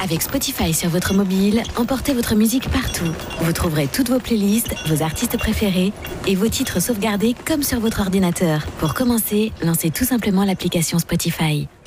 Avec Spotify sur votre mobile, emportez votre musique partout. Vous trouverez toutes vos playlists, vos artistes préférés et vos titres sauvegardés comme sur votre ordinateur. Pour commencer, lancez tout simplement l'application Spotify.